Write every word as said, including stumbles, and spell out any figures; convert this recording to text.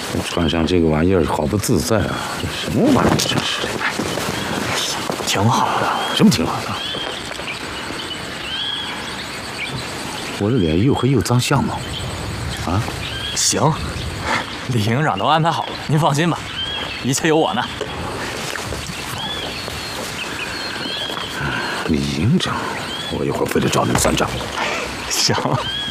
穿上这个玩意儿好不自在啊！这什么玩意儿？真是的， 挺好的。 什么挺好的？我这脸又黑又脏像吗？啊？ 行，李营长都安排好了，您放心吧，一切有我呢。 李营长，我一会儿非得找你们算账。 行。